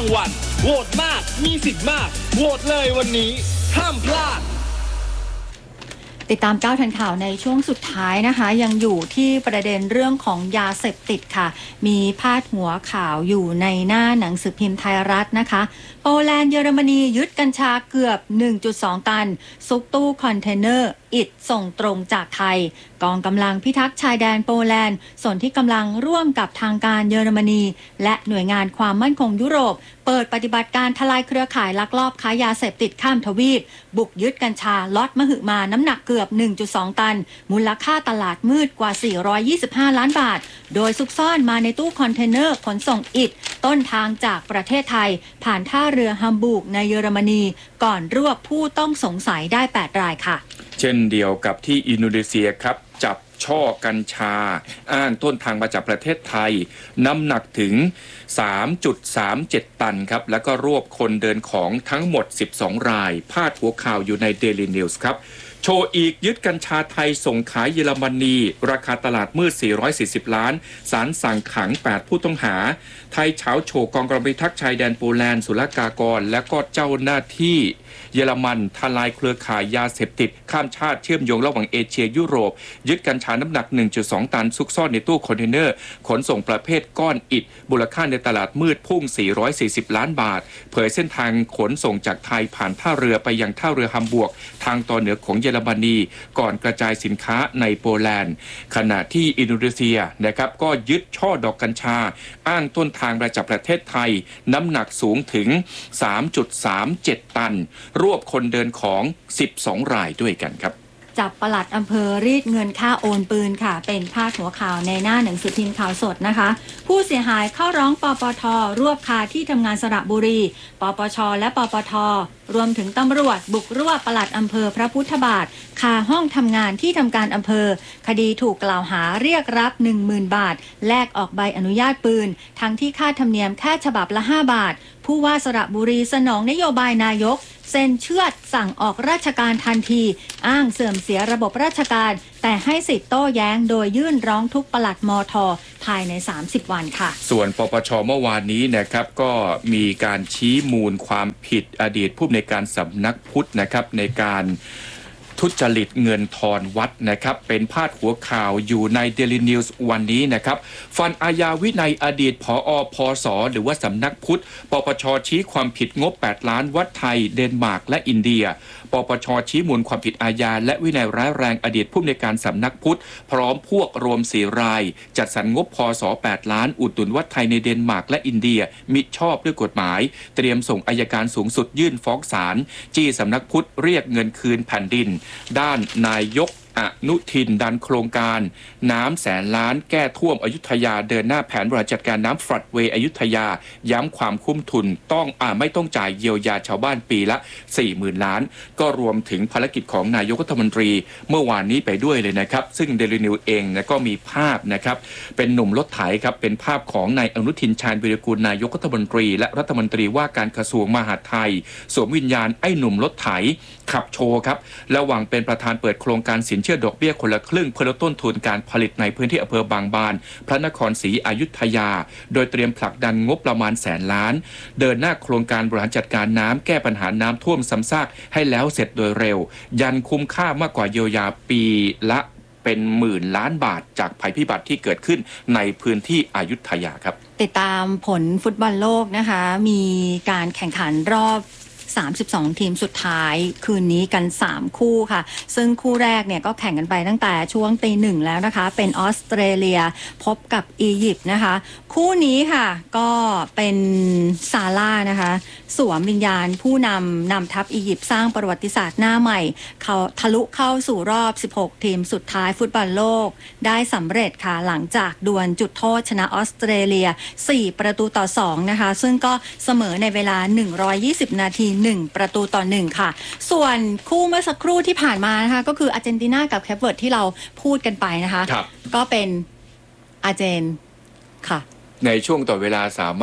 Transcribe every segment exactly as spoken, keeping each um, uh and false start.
างวัลโหวตมากมีสิทธิ์มากโหวตเลยวันนี้ห้ามพลาดติดตามก้าวทันข่าวในช่วงสุดท้ายนะคะยังอยู่ที่ประเด็นเรื่องของยาเสพติดค่ะมีพาดหัวข่าวอยู่ในหน้าหนังสือพิมพ์ไทยรัฐนะคะโปแลนด์เยอรมนียึดกัญชาเกือบ หนึ่งจุดสอง ตันซุกตู้คอนเทนเนอร์อิฐส่งตรงจากไทยกองกำลังพิทักษ์ชายแดนโปแลนด์ส่วนที่กำลังร่วมกับทางการเยอรมนีและหน่วยงานความมั่นคงยุโรปเปิดปฏิบัติการทลายเครือข่ายลักลอบค้ายาเสพติดข้ามทวีปบุกยึดกัญชาล็อตมหึมาน้ำหนักเกือบ หนึ่งจุดสอง ตันมูลค่าตลาดมืดกว่าสี่ร้อยยี่สิบห้าล้านบาทโดยซุกซ่อนมาในตู้คอนเทนเนอร์ขนส่งอิฐต้นทางจากประเทศไทยผ่านท่าเรือฮัมบูร์กในเยอรมนีก่อนรวบผู้ต้องสงสัยได้แปดรายค่ะเช่นเดียวกับที่อินโดนีเซียครับจับช่อกัญชาอ้างต้นทางมาจากประเทศไทยน้ำหนักถึง สามจุดสามเจ็ด ตันครับแล้วก็รวบคนเดินของทั้งหมดสิบสองรายพาดหัวข่าวอยู่ใน Daily News ครับโชว์อีกยึดกัญชาไทยส่งขายเยอรมนีราคาตลาดมืดสี่ร้อยสี่สิบล้านศาลสั่งขังแปดผู้ต้องหาไทยเฉาโฉกองกำลังพิทักษ์ชายแดนโปแลนด์ศุลกากรและก็เจ้าหน้าที่เยอรมันทลายเครือข่ายยาเสพติดข้ามชาติเชื่อมโยงระหว่างเอเชียยุโรปยึดกัญชาน้ำหนัก หนึ่งจุดสอง ตันซุกซ่อนในตู้คอนเทนเนอร์ขนส่งประเภทก้อนอิฐมูลค่าในตลาดมืดพุ่งสี่ร้อยสี่สิบล้านบาทเผยเส้นทางขนส่งจากไทยผ่านท่าเรือไปยังท่าเรือฮัมบูร์กทางตอนเหนือของเยอรมนีก่อนกระจายสินค้าในโปแลนด์ขณะที่อินโดนีเซียนะครับก็ยึดช่อดอกกัญชาอ้างต้นทางมาจากประเทศไทยน้ำหนักสูงถึง สามจุดสามเจ็ด ตันรวบคนเดินของสิบสองรายด้วยกันครับจับปลัดอำเภอรีดเงินค่าโอนปืนค่ะเป็นพาดหัวข่าวในหน้าหนังสือพิมพ์ข่าวสดนะคะผู้เสียหายเข้าร้องปปท.รวบคาที่ทำงานสระบุรีปปช.และปปท.รวมถึงตำรวจบุกรวบปลัดอำเภอพระพุทธบาทคาห้องทำงานที่ทำการอำเภอคดีถูกกล่าวหาเรียกรับ หนึ่งหมื่น บาทแลกออกใบอนุญาตปืนทั้งที่ค่าธรรมเนียมแค่ฉบับละห้าบาทผู้ว่าสระบุรีสนองนโยบายนายกเซ็นเชือดสั่งออกราชการทันทีอ้างเสื่อมเสียระบบราชการแต่ให้สิทธิ์โต้แย้งโดยยื่นร้องทุกข์ปลัดมท.ภายในสามสิบวันค่ะส่วนปปช.เมื่อวานนี้นะครับก็มีการชี้มูลความผิดอดีตผู้อำนวยการสำนักพุทธนะครับในการทุจริตเงินทอนวัดนะครับเป็นพาดหัวข่าวอยู่ใน Daily News วันนี้นะครับฟันอาญาวินัยอดีตผอ.พศ.หรือว่าสำนักพุทธปปช.ชี้ความผิดงบแปดล้านวัดไทยเดนมาร์กและอินเดียปปช.ชี้มูลความผิดอาญาและวินัยร้ายแรงอดีตผู้อำนวยการสำนักพุทธพร้อมพวกรวมสี่รายจัดสรรงบพศ.แปดล้านอุดหนุนวัดไทยในเดนมาร์กและอินเดียมิชอบด้วยกฎหมายเตรียมส่งอัยการสูงสุดยื่นฟ้องศาลจี้สำนักพุทธเรียกเงินคืนแผ่นดินด้านนายกอนุทินดันโครงการน้ำแสนล้านแก้ท่วมอยุธยาเดินหน้าแผนบริหารจัดการน้ำฟลัดเวย์อยุธยาย้ำความคุ้มทุนต้องอ่าไม่ต้องจ่ายเยียวยาชาวบ้านปีละ สี่หมื่น ล้านก็รวมถึงภารกิจของนายกรัฐมนตรีเมื่อวานนี้ไปด้วยเลยนะครับซึ่งเดลินิวเองนะก็มีภาพนะครับเป็นหนุ่มรถไถครับเป็นภาพของนายอนุทินชาญวีรกูลนายกรัฐมนตรีและรัฐมนตรีว่าการกระทรวงมหาดไทยสวมวิญญาณไอ้หนุ่มรถไถขับโชว์ครับระหว่างเป็นประธานเปิดโครงการสินเชื่อดอกเบี้ยคนละครึ่งเพื่อลดต้นทุนการผลิตในพื้นที่อำเภอบางบานพระนครศรีอยุธยาโดยเตรียมผลักดันงบประมาณแสนล้านเดินหน้าโครงการบริหารจัดการน้ำแก้ปัญหาน้ำท่วมซ้ำซากให้แล้วเสร็จโดยเร็วยันคุ้มค่ามากกว่าเยียวยาปีละเป็นหมื่นล้านบาทจากภัยพิบัติที่เกิดขึ้นในพื้นที่อยุธยาครับติดตามผลฟุตบอลโลกนะคะมีการแข่งขันรอบสามสิบสองทีมสุดท้ายคืนนี้กันสามคู่ค่ะซึ่งคู่แรกเนี่ยก็แข่งกันไปตั้งแต่ช่วงตีหนึ่งแล้วนะคะเป็นออสเตรเลียพบกับอียิปต์นะคะคู่นี้ค่ะก็เป็นซาร่านะคะสวมวิญญาณผู้นำนำทัพอียิปต์สร้างประวัติศาสตร์หน้าใหม่เขาทะลุเข้าสู่รอบสิบหกทีมสุดท้ายฟุตบอลโลกได้สำเร็จค่ะหลังจากดวลจุดโทษชนะออสเตรเลียสี่ประตูต่อสองนะคะซึ่งก็เสมอในเวลาหนึ่งร้อยยี่สิบนาทีหนึ่งประตูต่อหนึ่งค่ะส่วนคู่เมื่อสักครู่ที่ผ่านมานะคะก็คืออาร์เจนตินากับแคปเวิร์ดที่เราพูดกันไปนะคะก็เป็นอาร์เจนค่ะในช่วงต่อเวลาสามารถ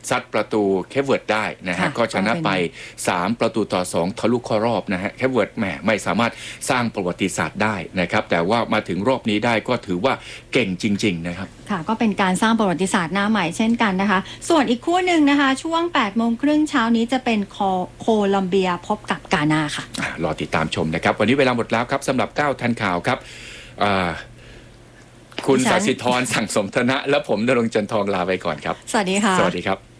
ซัดประตูเคปเวิร์ดได้นะฮะก็ชนะไปสามประตูต่อสองทะลุเข้ารอบนะฮะเคปเวิร์ดแหมไม่สามารถสร้างประวัติศาสตร์ได้นะครับแต่ว่ามาถึงรอบนี้ได้ก็ถือว่าเก่งจริงๆนะครับค่ะก็เป็นการสร้างประวัติศาสตร์หน้าใหม่เช่นกันนะคะส่วนอีกคู่หนึ่งนะคะช่วงแปดโมงครึ่งเช้านี้จะเป็นโคลัมเบียพบกับกานาค่ะรอติดตามชมนะครับวันนี้เวลาหมดแล้วครับสำหรับเก้าทันข่าวครับคุณศศิธรสั่งสมธนะและผมณรงค์จันทองลาไปก่อนครับสวัสดีค่ะสวัสดีครับ